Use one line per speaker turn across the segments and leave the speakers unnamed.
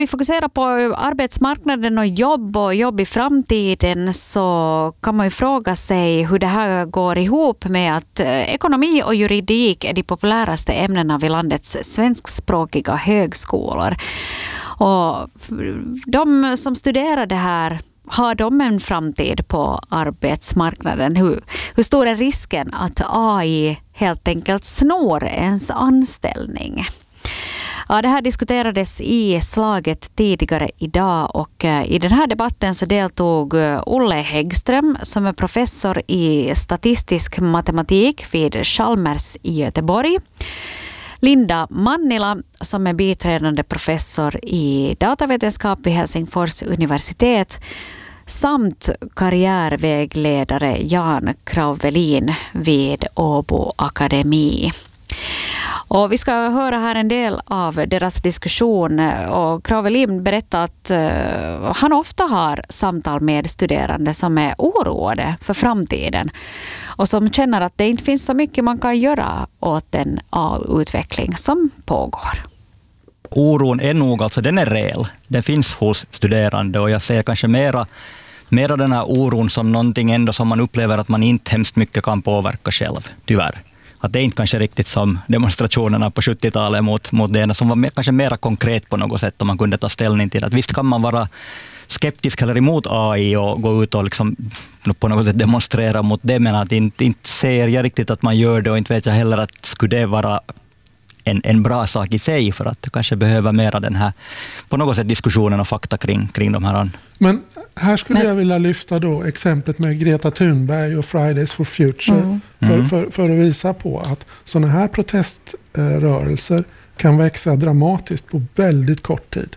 Vi fokuserar på arbetsmarknaden och jobb i framtiden, så kan man ju fråga sig hur det här går ihop med att ekonomi och juridik är de populäraste ämnena vid landets svenskspråkiga högskolor. Och de som studerar det här, har de en framtid på arbetsmarknaden? Hur stor är risken att AI helt enkelt snor ens anställning? Ja, det här diskuterades i slaget tidigare idag, och i den här debatten så deltog Olle Häggström som är professor i statistisk matematik vid Chalmers i Göteborg. Linda Mannila som är biträdande professor i datavetenskap vid Helsingfors universitet samt karriärvägledare Jan Krauvelin vid Åbo Akademi. Och vi ska höra här en del av deras diskussion, och Krauvelin berättar att han ofta har samtal med studerande som är oroade för framtiden och som känner att det inte finns så mycket man kan göra åt den utveckling som pågår.
Oron är nog, alltså den är reell. Den finns hos studerande, och jag ser kanske mera den här oron som någonting ändå som man upplever att man inte hemskt mycket kan påverka själv, tyvärr. Att det är inte kanske riktigt som demonstrationerna på 70-talet mot det som var kanske mera konkret på något sätt, om man kunde ta ställning till att visst kan man vara skeptisk eller emot AI och gå ut och liksom på något sätt demonstrera mot det, men att inte ser jag riktigt att man gör det, och inte vet jag heller att skulle det vara en bra sak i sig, för att det kanske behöver mera den här på något sätt diskussionen och fakta kring de här.
Men här skulle jag vilja lyfta då exemplet med Greta Thunberg och Fridays for Future för att visa på att sådana här proteströrelser kan växa dramatiskt på väldigt kort tid.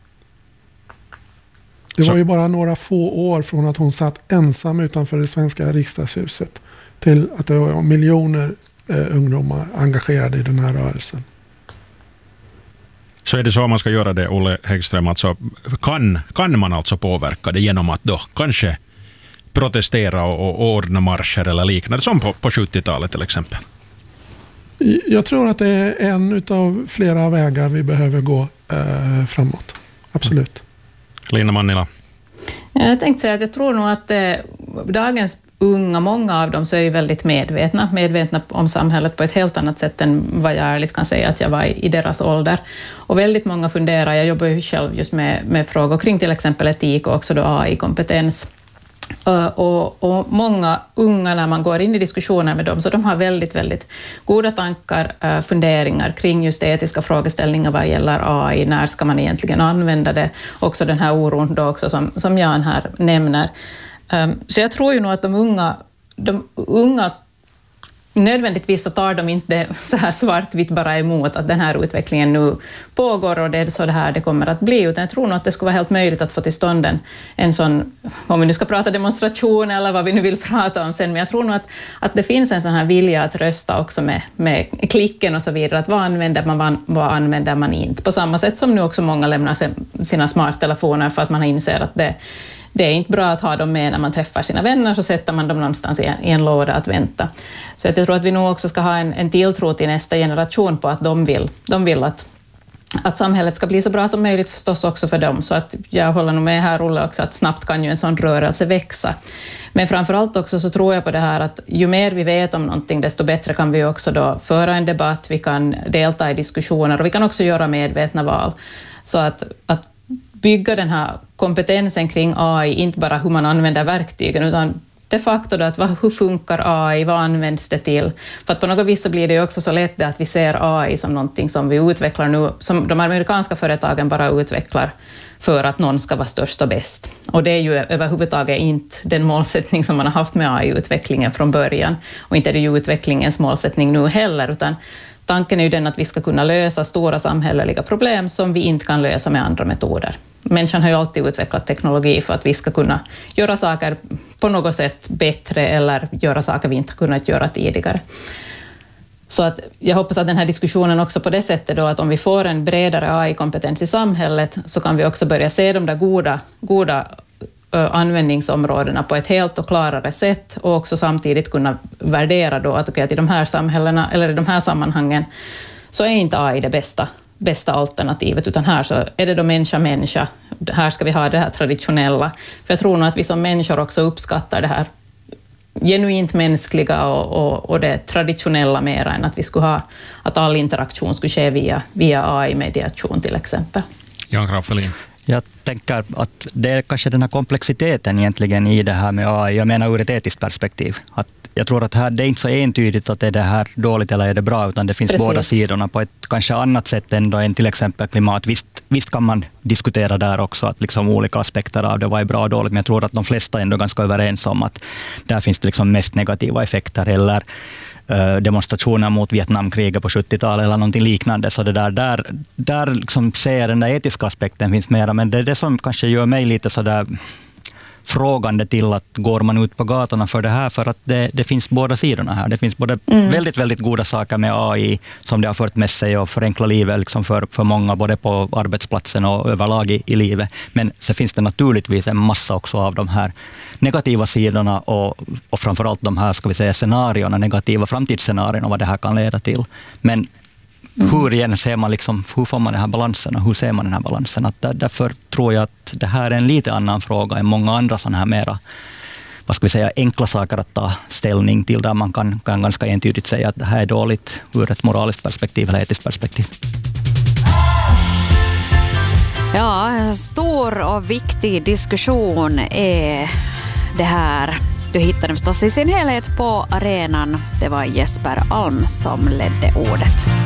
Det var ju bara några få år från att hon satt ensam utanför det svenska riksdagshuset till att det var miljoner ungdomar engagerade i den här rörelsen.
Så är det så man ska göra det, Olle Häggström? Alltså, kan man alltså påverka det genom att då kanske protestera och ordna marscher eller liknande, som på 70-talet till exempel?
Jag tror att det är en av flera vägar vi behöver gå framåt. Absolut.
Lina Mannila.
Jag tänkte säga att jag tror nog att dagens unga, många av dem så är ju väldigt medvetna om samhället på ett helt annat sätt än vad jag ärligt kan säga att jag var i deras ålder. Och väldigt många funderar, jag jobbar ju själv just med frågor kring till exempel etik och också då AI-kompetens. Och många unga, när man går in i diskussioner med dem, så de har väldigt, väldigt goda tankar, funderingar kring just etiska frågeställningar vad gäller AI, när ska man egentligen använda det, också den här oron då också som Jan här nämner. Så jag tror ju nog att de unga nödvändigtvis så tar de inte så här svartvitt bara emot att den här utvecklingen nu pågår och det är så det här det kommer att bli, utan jag tror nog att det skulle vara helt möjligt att få till stånd en sån, om vi nu ska prata demonstration eller vad vi nu vill prata om sen, men jag tror nog att det finns en sån här vilja att rösta också med klicken och så vidare, att vad använder man, vad använder man inte, på samma sätt som nu också många lämnar sina smarttelefoner för att man har insett att det är inte bra att ha dem med när man träffar sina vänner, så sätter man dem någonstans i en låda att vänta. Så jag tror att vi nog också ska ha en tilltro till nästa generation på att de vill att samhället ska bli så bra som möjligt förstås också för dem. Så att jag håller nog med här, Olle, också att snabbt kan ju en sån rörelse växa. Men framförallt också så tror jag på det här att ju mer vi vet om någonting, desto bättre kan vi också då föra en debatt, vi kan delta i diskussioner och vi kan också göra medvetna val. Så att bygga den här kompetensen kring AI, inte bara hur man använder verktygen, utan de facto då att hur funkar AI, vad används det till? För att på något vis så blir det ju också så lätt att vi ser AI som någonting som vi utvecklar nu, som de amerikanska företagen bara utvecklar för att någon ska vara störst och bäst. Och det är ju överhuvudtaget inte den målsättning som man har haft med AI-utvecklingen från början, och inte är det ju utvecklingens målsättning nu heller, utan tanken är ju den att vi ska kunna lösa stora samhälleliga problem som vi inte kan lösa med andra metoder. Människan har ju alltid utvecklat teknologi för att vi ska kunna göra saker på något sätt bättre eller göra saker vi inte har kunnat göra tidigare. Så att jag hoppas att den här diskussionen också på det sättet då, att om vi får en bredare AI-kompetens i samhället så kan vi också börja se de där goda användningsområdena på ett helt och klarare sätt, och också samtidigt kunna värdera då att i de här samhällena eller i de här sammanhangen så är inte AI det bästa bästa alternativet, utan här så är det då människa. Här ska vi ha det här traditionella. För jag tror nog att vi som människor också uppskattar det här genuint mänskliga och det traditionella mer än att vi skulle ha att all interaktion skulle ske via AI-mediation till exempel.
Jan Kraffelin.
Jag tänker att det är kanske den här komplexiteten egentligen i det här med AI. Jag menar ur ett etiskt perspektiv. Att jag tror att det är inte så entydigt att är det här dåligt eller är det bra, utan det finns båda sidorna på ett kanske annat sätt än till exempel klimat. Visst kan man diskutera där också att liksom olika aspekter av det var bra och dåligt, men jag tror att de flesta är ändå ganska överens om att där finns det liksom mest negativa effekter, eller demonstrationer mot Vietnamkriget på 70-talet eller någonting liknande. Så det där liksom ser jag den där etiska aspekten finns mera, men det är det som kanske gör mig lite så där frågande till att går man ut på gatorna för det här, för att det finns båda sidorna här. Det finns både väldigt, väldigt goda saker med AI som det har fört med sig och förenkla livet liksom för många, både på arbetsplatsen och överlag i livet. Men så finns det naturligtvis en massa också av de här negativa sidorna och framförallt de här, ska vi säga, scenarierna, negativa framtidsscenarierna, vad det här kan leda till. Men hur ser man liksom, hur får man den här balansen och hur ser man den här balansen? Att därför tror jag att det här är en lite annan fråga än många andra sådana här mera, vad ska vi säga, enkla saker att ta ställning till, där man kan ganska entydigt säga att det här är dåligt ur ett moraliskt perspektiv eller etiskt perspektiv.
Ja, en stor och viktig diskussion är det här. Du hittar den förstås i sin helhet på arenan. Det var Jesper Alm som ledde ordet.